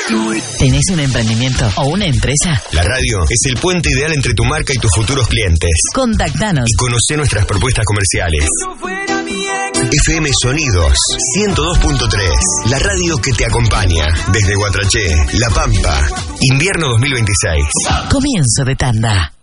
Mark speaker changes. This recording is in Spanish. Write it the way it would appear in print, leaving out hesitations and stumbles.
Speaker 1: ¿Tenés un emprendimiento o una empresa?
Speaker 2: La radio es el puente ideal entre tu marca y tus futuros clientes.
Speaker 1: Contactanos
Speaker 2: Y conocé nuestras propuestas comerciales. FM Sonidos 102.3, la radio que te acompaña desde Guatraché, La Pampa, invierno 2026.
Speaker 1: Comienzo de tanda.